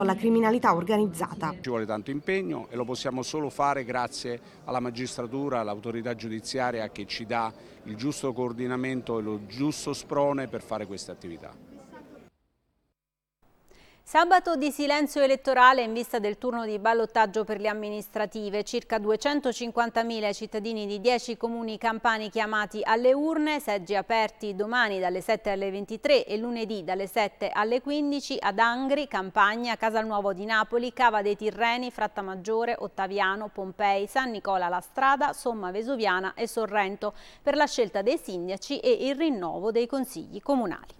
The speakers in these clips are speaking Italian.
la criminalità organizzata. Ci vuole tanto impegno e lo possiamo solo fare grazie alla magistratura, all'autorità giudiziaria che ci dà il giusto coordinamento e lo giusto sprone per fare queste attività. Sabato di silenzio elettorale in vista del turno di ballottaggio per le amministrative. Circa 250.000 cittadini di 10 comuni campani chiamati alle urne, seggi aperti domani dalle 7 alle 23 e lunedì dalle 7 alle 15 ad Angri, Campagna, Casalnuovo di Napoli, Cava dei Tirreni, Frattamaggiore, Ottaviano, Pompei, San Nicola la Strada, Somma Vesuviana e Sorrento per la scelta dei sindaci e il rinnovo dei consigli comunali.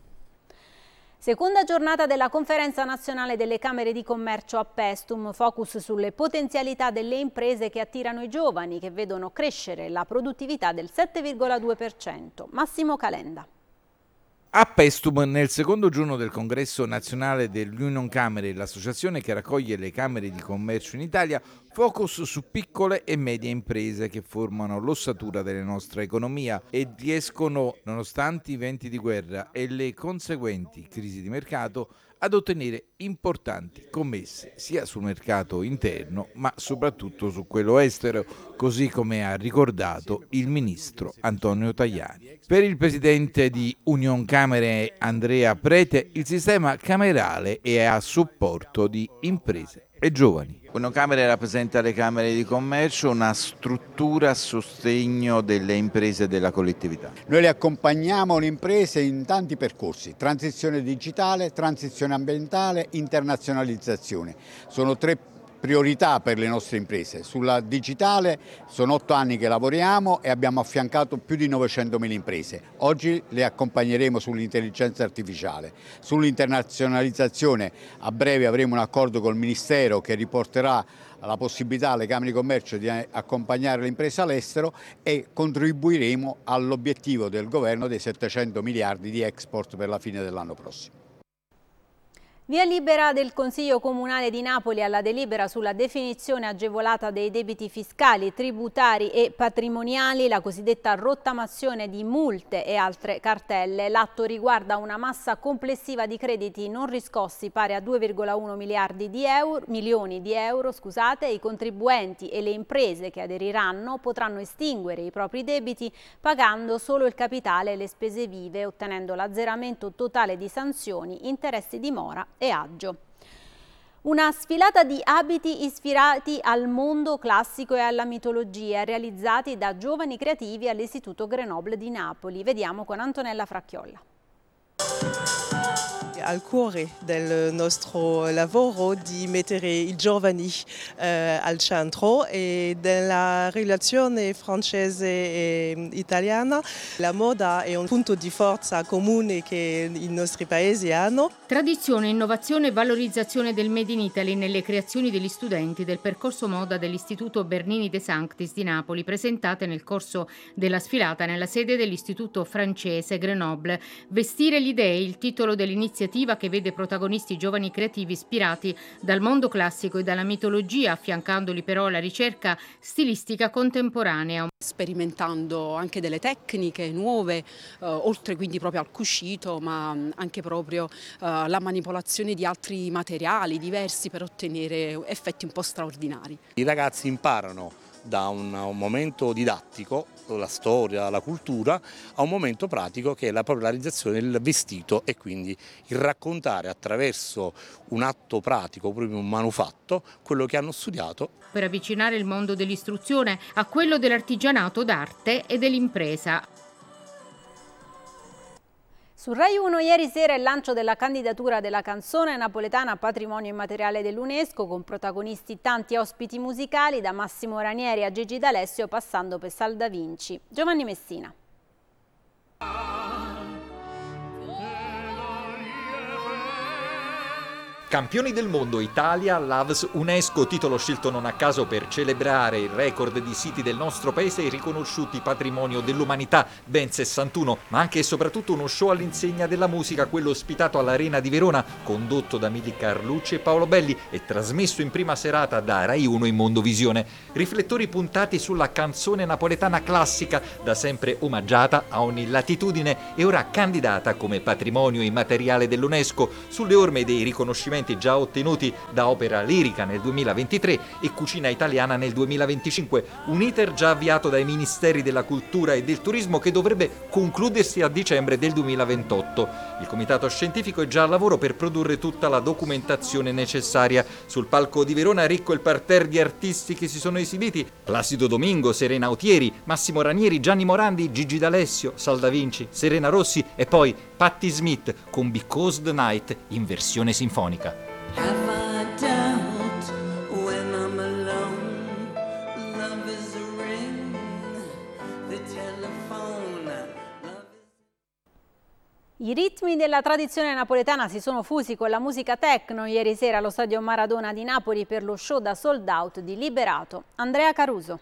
Seconda giornata della Conferenza Nazionale delle Camere di Commercio a Paestum, focus sulle potenzialità delle imprese che attirano i giovani, che vedono crescere la produttività del 7,2%. Massimo Calenda. A Paestum, nel secondo giorno del Congresso Nazionale dell'Union Camere, l'associazione che raccoglie le Camere di Commercio in Italia, focus su piccole e medie imprese che formano l'ossatura della nostra economia e riescono, nonostante i venti di guerra e le conseguenti crisi di mercato, ad ottenere importanti commesse sia sul mercato interno ma soprattutto su quello estero, così come ha ricordato il ministro Antonio Tajani. Per il presidente di Union Camere Andrea Prete, il sistema camerale è a supporto di imprese e giovani. Union Camere rappresenta le Camere di Commercio, una struttura a sostegno delle imprese e della collettività. Noi le accompagniamo le imprese in tanti percorsi: transizione digitale, transizione ambientale, internazionalizzazione. Sono tre priorità per le nostre imprese. Sulla digitale sono 8 anni che lavoriamo e abbiamo affiancato più di 900.000 imprese. Oggi le accompagneremo sull'intelligenza artificiale. Sull'internazionalizzazione a breve avremo un accordo col Ministero che riporterà la possibilità alle Camere di Commercio di accompagnare le imprese all'estero e contribuiremo all'obiettivo del governo dei 700 miliardi di export per la fine dell'anno prossimo. Via libera del Consiglio Comunale di Napoli alla delibera sulla definizione agevolata dei debiti fiscali, tributari e patrimoniali, la cosiddetta rottamazione di multe e altre cartelle. L'atto riguarda una massa complessiva di crediti non riscossi pari a 2,1 milioni di euro. I contribuenti e le imprese che aderiranno potranno estinguere i propri debiti pagando solo il capitale e le spese vive, ottenendo l'azzeramento totale di sanzioni, interessi di mora e aggio. Una sfilata di abiti ispirati al mondo classico e alla mitologia, realizzati da giovani creativi all'Istituto Grenoble di Napoli. Vediamo con Antonella Fracchiolla. Al cuore del nostro lavoro di mettere i giovani al centro e della relazione francese e italiana. La moda è un punto di forza comune che i nostri paesi hanno. Tradizione, innovazione e valorizzazione del Made in Italy nelle creazioni degli studenti del percorso moda dell'Istituto Bernini de Sanctis di Napoli, presentate nel corso della sfilata nella sede dell'Istituto francese Grenoble. Vestire gli dei, il titolo dell'iniziativa che vede protagonisti giovani creativi ispirati dal mondo classico e dalla mitologia, affiancandoli però alla ricerca stilistica contemporanea. Sperimentando anche delle tecniche nuove, oltre quindi proprio al cucito, ma anche proprio la manipolazione di altri materiali diversi per ottenere effetti un po' straordinari. I ragazzi imparano da un momento didattico, la storia, la cultura, a un momento pratico che è la realizzazione del vestito e quindi il raccontare attraverso un atto pratico, proprio un manufatto, quello che hanno studiato. Per avvicinare il mondo dell'istruzione a quello dell'artigianato d'arte e dell'impresa. Su Rai 1 ieri sera il lancio della candidatura della canzone napoletana Patrimonio Immateriale dell'UNESCO, con protagonisti tanti ospiti musicali, da Massimo Ranieri a Gigi D'Alessio passando per Sal Da Vinci. Giovanni Messina. Campioni del mondo Italia Loves UNESCO, titolo scelto non a caso per celebrare il record di siti del nostro paese riconosciuti patrimonio dell'umanità, ben 61, ma anche e soprattutto uno show all'insegna della musica, quello ospitato all'Arena di Verona, condotto da Mili Carlucci e Paolo Belli e trasmesso in prima serata da Rai 1 in Mondovisione. Riflettori puntati sulla canzone napoletana classica, da sempre omaggiata a ogni latitudine e ora candidata come patrimonio immateriale dell'UNESCO, sulle orme dei riconoscimenti riconoscimenti già ottenuti da Opera Lirica nel 2023 e Cucina Italiana nel 2025, un iter già avviato dai Ministeri della Cultura e del Turismo che dovrebbe concludersi a dicembre del 2028. Il comitato scientifico è già al lavoro per produrre tutta la documentazione necessaria. Sul palco di Verona ricco il parterre di artisti che si sono esibiti: Placido Domingo, Serena Autieri, Massimo Ranieri, Gianni Morandi, Gigi D'Alessio, Sal Da Vinci, Serena Rossi e poi Patti Smith con Because the Night in versione sinfonica. I ritmi della tradizione napoletana si sono fusi con la musica techno ieri sera allo Stadio Maradona di Napoli per lo show da sold out di Liberato. Andrea Caruso.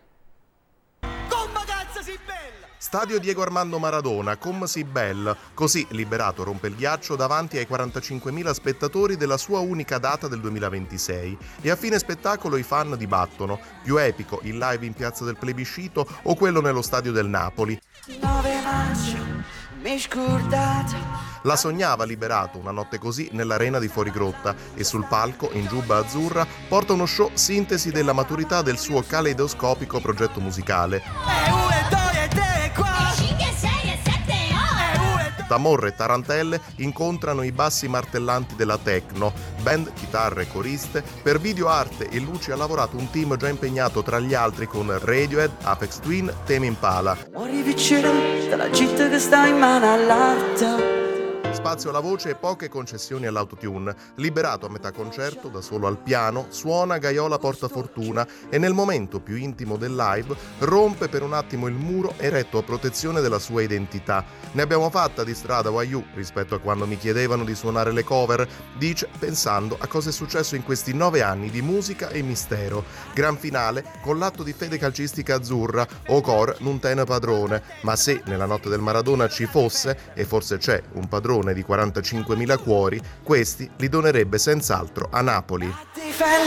Stadio Diego Armando Maradona, com si bel. Così Liberato rompe il ghiaccio davanti ai 45.000 spettatori della sua unica data del 2026. E a fine spettacolo i fan dibattono: più epico il live in Piazza del Plebiscito o quello nello stadio del Napoli? 9 maggio, mi scordate. La sognava Liberato una notte così nell'arena di Fuorigrotta e sul palco, in giubba azzurra, porta uno show sintesi della maturità del suo caleidoscopico progetto musicale. Tamorre e tarantelle incontrano i bassi martellanti della techno. Band, chitarre e coriste. Per videoarte e luci ha lavorato un team già impegnato tra gli altri con Radiohead, Aphex Twin, Tame Impala. Spazio alla voce e poche concessioni all'autotune. Liberato a metà concerto, da solo al piano, suona Gaiola Portafortuna e nel momento più intimo del live rompe per un attimo il muro eretto a protezione della sua identità. Ne abbiamo fatta di strada Waiu rispetto a quando mi chiedevano di suonare le cover, dice pensando a cosa è successo in questi 9 anni di musica e mistero. Gran finale con l'atto di fede calcistica azzurra, o cor non tene padrone, ma se nella notte del Maradona ci fosse, e forse c'è, un padrone di 45.000 cuori, questi li donerebbe senz'altro a Napoli.